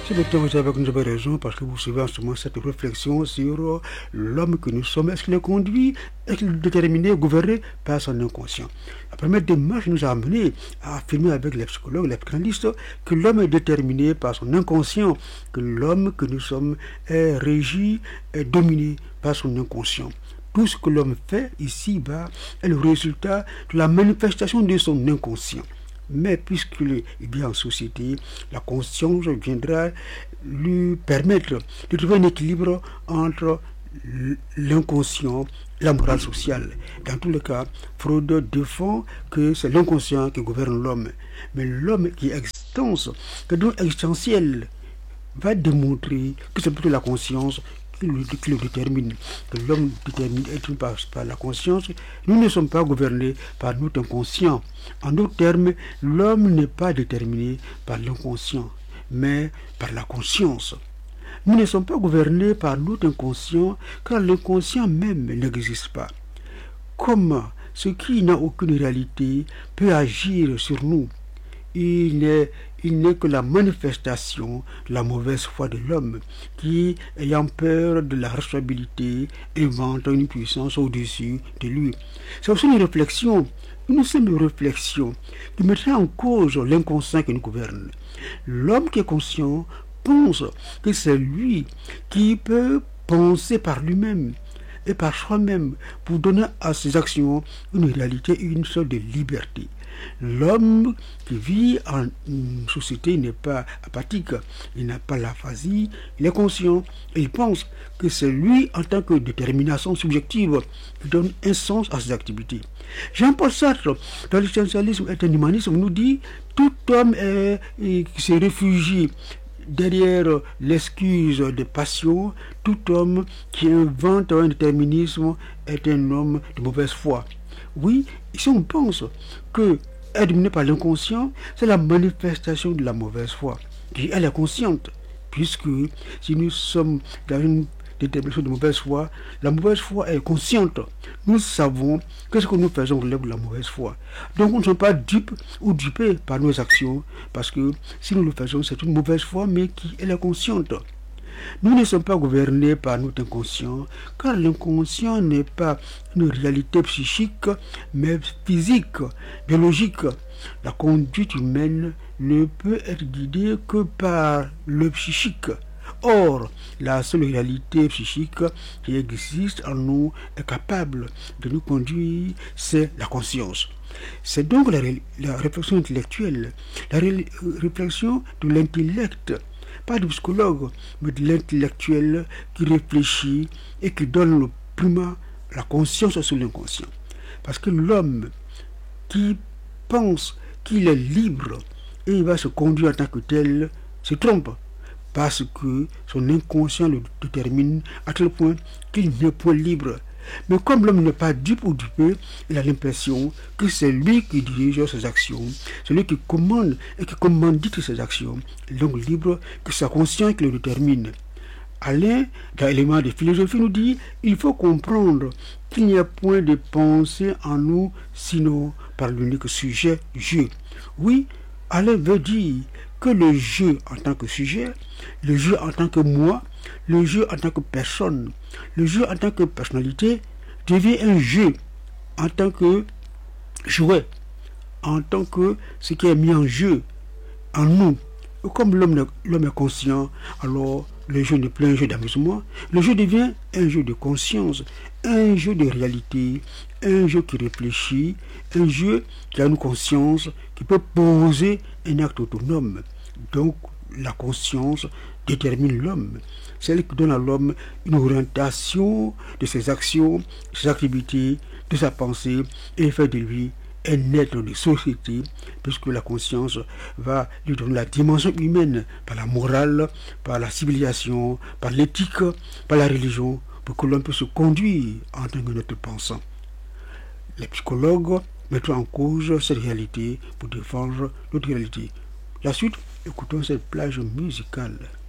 C'est peut-être vous savez que nous avons raison parce que vous suivez en ce moment cette réflexion sur l'homme que nous sommes. Est-ce qu'il est conduit, est-ce qu'il est déterminé, gouverné par son inconscient? La première démarche nous a amené à affirmer avec les psychologues, les psychanalystes, que l'homme est déterminé par son inconscient, que l'homme que nous sommes est régi, est dominé par son inconscient. Tout ce que l'homme fait ici-bas est le résultat de la manifestation de son inconscient. Mais puisqu'il est bien en société, la conscience viendra lui permettre de trouver un équilibre entre l'inconscient et la morale sociale. Dans tous les cas, Freud défend que c'est l'inconscient qui gouverne l'homme. Mais l'homme qui est existence, que donc existentiel, va démontrer que c'est plutôt la conscience qui le détermine, que l'homme détermine être par la conscience. Nous ne sommes pas gouvernés par notre inconscient. En d'autres termes, l'homme n'est pas déterminé par l'inconscient, mais par la conscience. Nous ne sommes pas gouvernés par notre inconscient, car l'inconscient même n'existe pas. Comment ce qui n'a aucune réalité peut agir sur nous? Il n'est que la manifestation de la mauvaise foi de l'homme qui, ayant peur de la responsabilité, invente une puissance au-dessus de lui. C'est aussi une simple réflexion qui mettrait en cause l'inconscient qui nous gouverne. L'homme qui est conscient pense que c'est lui qui peut penser par lui-même et par soi-même pour donner à ses actions une réalité et une sorte de liberté. L'homme qui vit en société n'est pas apathique, il n'a pas l'aphasie, il est conscient et il pense que c'est lui en tant que détermination subjective qui donne un sens à ses activités. Jean-Paul Sartre, dans l'existentialisme et l'humanisme, nous dit tout homme qui se réfugie derrière l'excuse des passions, tout homme qui invente un déterminisme est un homme de mauvaise foi. Oui, si on pense que être dominé par l'inconscient, c'est la manifestation de la mauvaise foi, qui elle est consciente, puisque si nous sommes dans une détermination de mauvaise foi, la mauvaise foi est consciente. Nous savons que ce que nous faisons relève de la mauvaise foi. Donc nous ne sommes pas dupes ou dupés par nos actions, parce que si nous le faisons, c'est une mauvaise foi, mais qui elle est consciente. Nous ne sommes pas gouvernés par notre inconscient, car l'inconscient n'est pas une réalité psychique, mais physique, biologique. La conduite humaine ne peut être guidée que par le psychique. Or, la seule réalité psychique qui existe en nous est capable de nous conduire, c'est la conscience. C'est donc la réflexion intellectuelle, la réflexion de l'intellect, pas du psychologue, mais de l'intellectuel qui réfléchit et qui donne le primat, la conscience sur l'inconscient. Parce que l'homme qui pense qu'il est libre et il va se conduire en tant que tel se trompe, parce que son inconscient le détermine à tel point qu'il n'est point libre. Mais comme l'homme n'est pas dupe ou dupé, il a l'impression que c'est lui qui dirige ses actions, c'est lui qui commande et qui commandite ses actions, donc libre, que sa conscience qui le détermine. Alain, dans l'élément de philosophie, nous dit il faut comprendre qu'il n'y a point de pensée en nous, sinon par l'unique sujet, je. Oui, Alain veut dire que le je en tant que sujet, le je en tant que moi, le jeu en tant que personne, le jeu en tant que personnalité devient un jeu en tant que jouet, en tant que ce qui est mis en jeu en nous. Et comme l'homme est conscient, alors le jeu n'est plus un jeu d'amusement, le jeu devient un jeu de conscience, un jeu de réalité, un jeu qui réfléchit, un jeu qui a une conscience, qui peut poser un acte autonome. Donc la conscience détermine l'homme. C'est elle qui donne à l'homme une orientation de ses actions, de ses activités, de sa pensée, et fait de lui un être de société, puisque la conscience va lui donner la dimension humaine par la morale, par la civilisation, par l'éthique, par la religion, pour que l'homme puisse se conduire en tant que être pensant. Les psychologues mettent en cause cette réalité pour défendre notre réalité. La suite, écoutons cette plage musicale.